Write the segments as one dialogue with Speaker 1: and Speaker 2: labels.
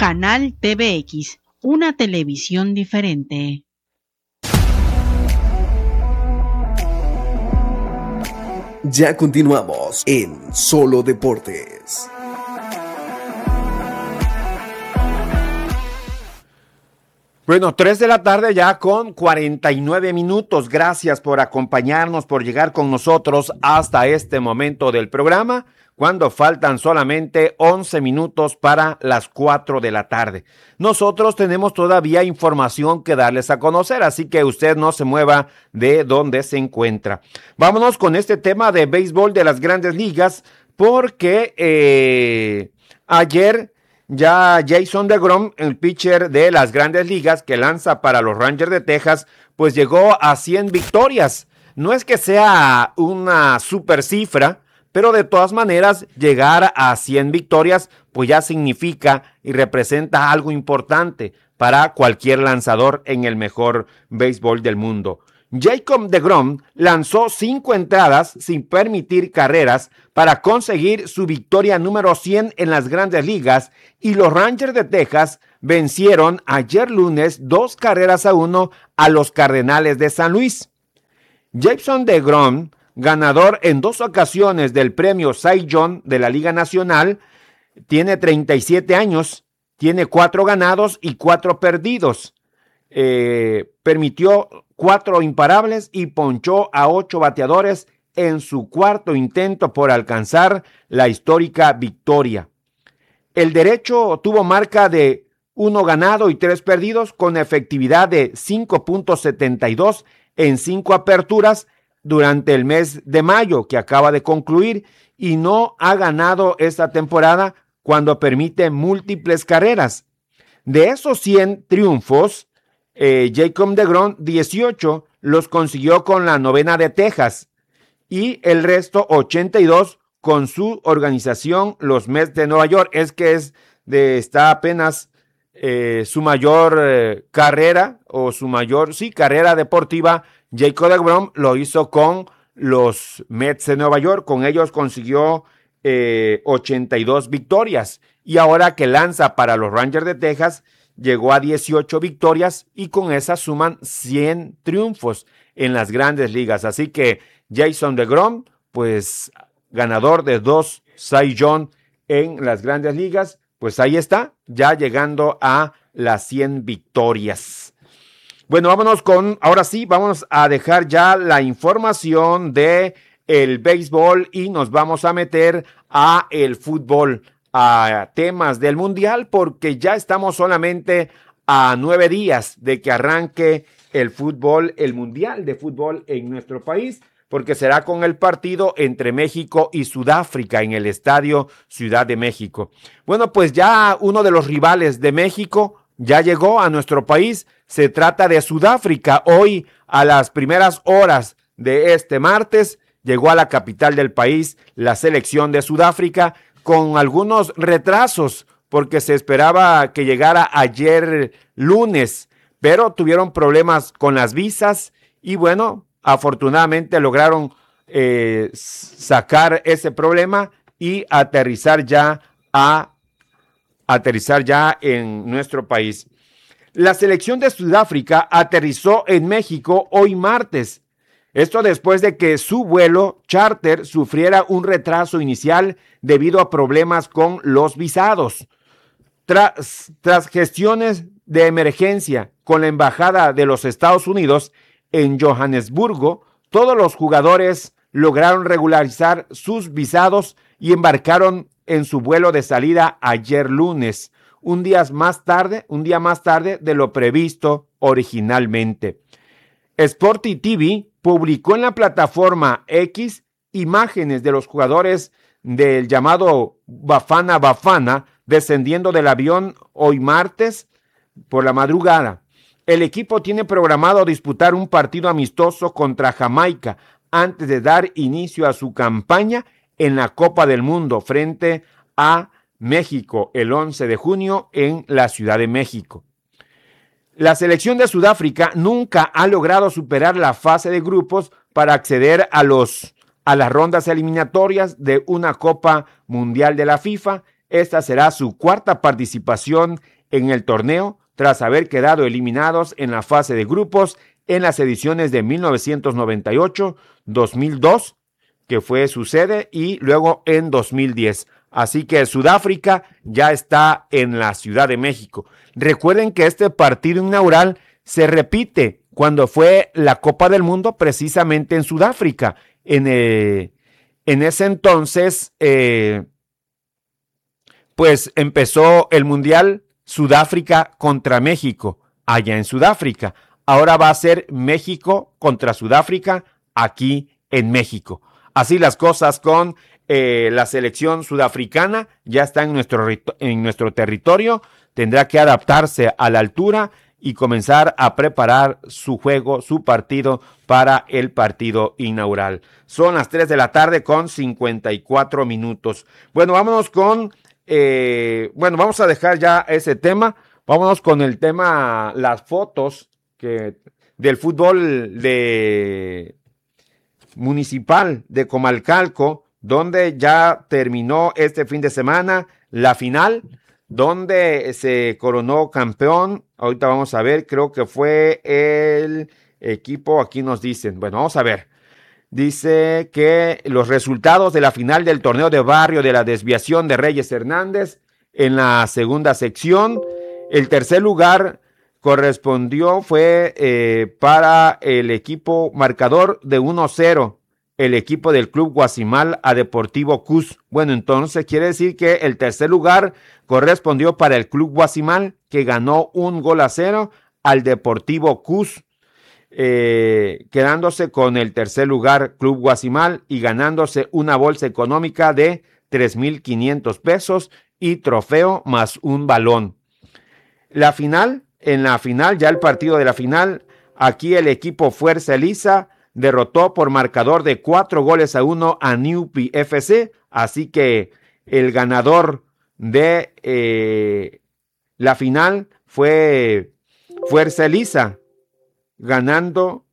Speaker 1: Canal TVX, una televisión diferente.
Speaker 2: Ya continuamos en Solo Deportes.
Speaker 3: Bueno, 3 de la tarde ya con 49 minutos. Gracias por acompañarnos, por llegar con nosotros hasta este momento del programa, cuando faltan solamente 11 minutos para las 4 de la tarde. Nosotros tenemos todavía información que darles a conocer, así que usted no se mueva de donde se encuentra. Vámonos con este tema de béisbol de las Grandes Ligas, porque ayer ya Jason DeGrom, el pitcher de las Grandes Ligas que lanza para los Rangers de Texas, pues llegó a 100 victorias. No es que sea una super cifra, pero de todas maneras llegar a 100 victorias pues ya significa y representa algo importante para cualquier lanzador en el mejor béisbol del mundo. Jacob deGrom lanzó 5 entradas sin permitir carreras para conseguir su victoria número 100 en las Grandes Ligas, y los Rangers de Texas vencieron ayer lunes 2-1 a los Cardenales de San Luis. Jason deGrom, ganador en 2 ocasiones del premio Cy Young de la Liga Nacional, tiene 37 años, tiene 4 ganados y 4 perdidos. Permitió 4 imparables y ponchó a 8 bateadores en su cuarto intento por alcanzar la histórica victoria. El derecho tuvo marca de 1 ganado y 3 perdidos con efectividad de 5.72 en 5 aperturas durante el mes de mayo que acaba de concluir, y no ha ganado esta temporada cuando permite múltiples carreras. De esos 100 triunfos, Jacob deGrom 18 los consiguió con la Novena de Texas y el resto 82 con su organización, los Mets de Nueva York. Está apenas su mayor carrera carrera deportiva. Jacob deGrom lo hizo con los Mets de Nueva York. Con ellos consiguió 82 victorias, y ahora que lanza para los Rangers de Texas llegó a 18 victorias y con esas suman 100 triunfos en las Grandes Ligas. Así que Jason deGrom, pues ganador de 2 Cy Young en las Grandes Ligas, pues ahí está, ya llegando a las 100 victorias. Bueno, vamos a dejar ya la información de el béisbol y nos vamos a meter a el fútbol, a temas del mundial, porque ya estamos solamente a 9 días de que arranque el mundial de fútbol en nuestro país, porque será con el partido entre México y Sudáfrica en el Estadio Ciudad de México. Bueno, pues ya uno de los rivales de México ya llegó a nuestro país. Se trata de Sudáfrica. Hoy, a las primeras horas de este martes, llegó a la capital del país la selección de Sudáfrica, con algunos retrasos, porque se esperaba que llegara ayer lunes, pero tuvieron problemas con las visas y bueno, afortunadamente lograron sacar ese problema y aterrizar ya en nuestro país. La selección de Sudáfrica aterrizó en México hoy martes. Esto después de que su vuelo charter sufriera un retraso inicial debido a problemas con los visados. Tras gestiones de emergencia con la Embajada de los Estados Unidos en Johannesburgo, todos los jugadores lograron regularizar sus visados y embarcaron en su vuelo de salida ayer lunes, un día más tarde de lo previsto originalmente. Sporty TV publicó en la plataforma X imágenes de los jugadores del llamado Bafana Bafana descendiendo del avión hoy martes por la madrugada. El equipo tiene programado disputar un partido amistoso contra Jamaica antes de dar inicio a su campaña en la Copa del Mundo frente a México el 11 de junio en la Ciudad de México. La selección de Sudáfrica nunca ha logrado superar la fase de grupos para acceder a las rondas eliminatorias de una Copa Mundial de la FIFA Esta será su cuarta participación en el torneo, tras haber quedado eliminados en la fase de grupos en las ediciones de 1998, 2002, que fue su sede, y luego en 2010. Así que Sudáfrica ya está en la Ciudad de México. Recuerden que este partido inaugural se repite cuando fue la Copa del Mundo precisamente en Sudáfrica. En ese entonces, pues empezó el Mundial Sudáfrica contra México, allá en Sudáfrica. Ahora va a ser México contra Sudáfrica aquí en México. Así las cosas con la selección sudafricana, ya está en nuestro territorio, tendrá que adaptarse a la altura y comenzar a preparar su juego, su partido para el partido inaugural. Son las 3 de la tarde con 54 minutos. Bueno, vámonos con, vamos a dejar ya ese tema, vámonos con el tema, las fotos del fútbol municipal de Comalcalco, donde ya terminó este fin de semana la final, donde se coronó campeón. Ahorita vamos a ver, creo que fue el equipo, aquí nos dicen, bueno, vamos a ver. Dice que los resultados de la final del torneo de barrio de la desviación de Reyes Hernández en la segunda sección, el tercer lugar fue para el equipo marcador de 1-0, el equipo del Club Guasimal a Deportivo Cus. Bueno, entonces quiere decir que el tercer lugar correspondió para el Club Guasimal, que ganó 1-0 al Deportivo Cus, quedándose con el tercer lugar Club Guasimal y ganándose una bolsa económica de 3,500 pesos y trofeo más un balón. En la final, ya el partido de la final, aquí el equipo Fuerza Elisa derrotó por marcador de 4-1 a Newpi FC, así que el ganador de la final fue Fuerza Elisa, ganando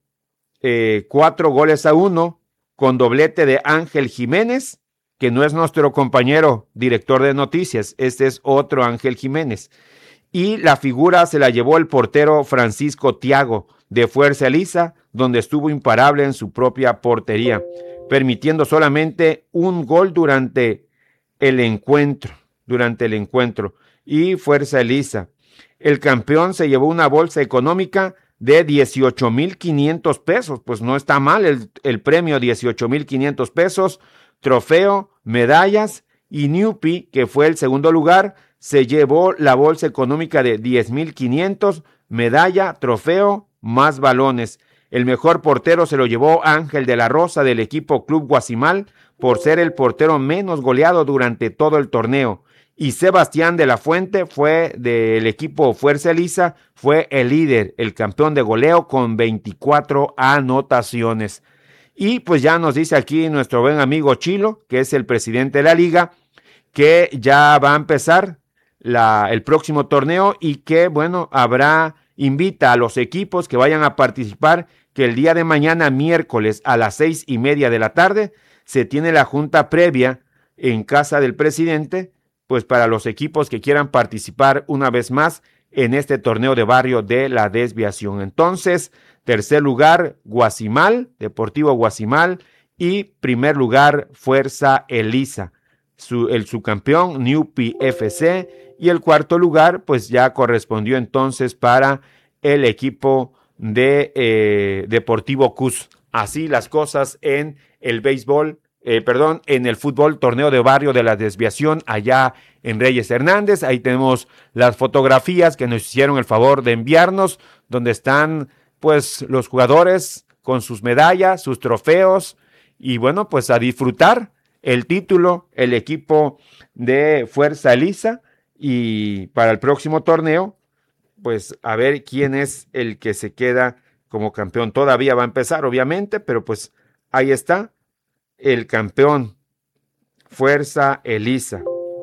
Speaker 3: 4-1 con doblete de Ángel Jiménez, que no es nuestro compañero director de noticias, este es otro Ángel Jiménez. Y la figura se la llevó el portero Francisco Tiago de Fuerza Elisa, donde estuvo imparable en su propia portería, permitiendo solamente un gol durante el encuentro. Y Fuerza Elisa, el campeón, se llevó una bolsa económica de 18,500 pesos. Pues no está mal el premio, 18,500 pesos, trofeo, medallas, y Newpi, que fue el segundo lugar, se llevó la bolsa económica de 10,500, medalla, trofeo, más balones. El mejor portero se lo llevó Ángel de la Rosa del equipo Club Guasimal por ser el portero menos goleado durante todo el torneo. Y Sebastián de la Fuente fue del equipo Fuerza Elisa, fue el líder, el campeón de goleo con 24 anotaciones. Y pues ya nos dice aquí nuestro buen amigo Chilo, que es el presidente de la liga, que ya va a empezar el próximo torneo y que, bueno, invita a los equipos que vayan a participar, que el día de mañana, miércoles, a las 6:30 de la tarde, se tiene la junta previa en casa del presidente, pues para los equipos que quieran participar una vez más en este torneo de barrio de la desviación. Entonces, tercer lugar, Guasimal, Deportivo Guasimal, y primer lugar, Fuerza Elisa. El subcampeón, Newpi FC, y el cuarto lugar, pues ya correspondió entonces para el equipo de Deportivo Cus. Así las cosas en el béisbol, en el fútbol, torneo de barrio de la desviación allá en Reyes Hernández. Ahí tenemos las fotografías que nos hicieron el favor de enviarnos, donde están pues los jugadores con sus medallas, sus trofeos, y bueno, pues a disfrutar el título, el equipo de Fuerza Elisa, y para el próximo torneo, pues a ver quién es el que se queda como campeón. Todavía va a empezar, obviamente, pero pues ahí está el campeón, Fuerza Elisa.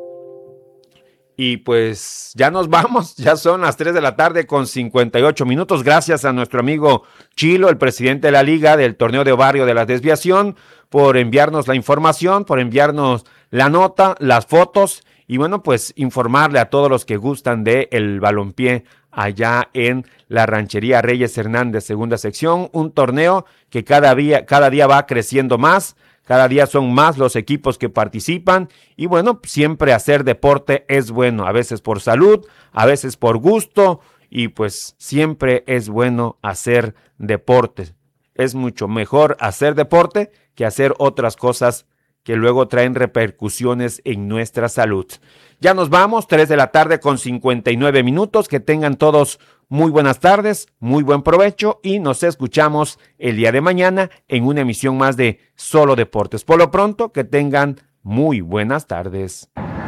Speaker 3: Y pues ya nos vamos, ya son las 3 de la tarde con 58 minutos. Gracias a nuestro amigo Chilo, el presidente de la liga del torneo de barrio de la desviación, por enviarnos la información, por enviarnos la nota, las fotos Y bueno, pues informarle a todos los que gustan de el balompié allá en la Ranchería Reyes Hernández, segunda sección, un torneo que cada día va creciendo más, cada día son más los equipos que participan y bueno, siempre hacer deporte es bueno, a veces por salud, a veces por gusto y pues siempre es bueno hacer deporte. Es mucho mejor hacer deporte que hacer otras cosas que luego traen repercusiones en nuestra salud. Ya nos vamos, 3:59 p.m. Que tengan todos muy buenas tardes, muy buen provecho y nos escuchamos el día de mañana en una emisión más de Solo Deportes. Por lo pronto, que tengan muy buenas tardes.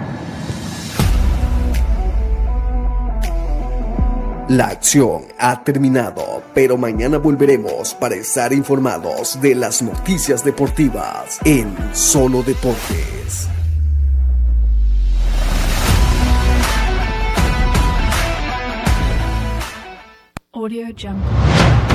Speaker 2: La acción ha terminado, pero mañana volveremos para estar informados de las noticias deportivas en Solo Deportes.
Speaker 4: Audio Jungle.